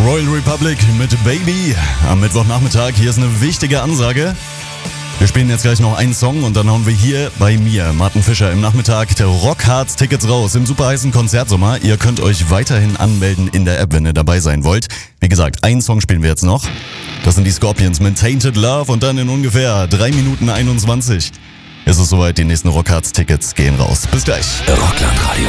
Royal Republic mit Baby am Mittwochnachmittag. Hier ist eine wichtige Ansage. Wir spielen jetzt gleich noch einen Song und dann hauen wir hier bei mir, Martin Fischer, im Nachmittag der Rockharz Tickets raus im super heißen Konzertsommer. Ihr könnt euch weiterhin anmelden in der App, wenn ihr dabei sein wollt. Wie gesagt, einen Song spielen wir jetzt noch. Das sind die Scorpions mit Tainted Love und dann in ungefähr 3 Minuten 21 ist es soweit. Die nächsten Rockharz Tickets gehen raus. Bis gleich. Rockland Radio.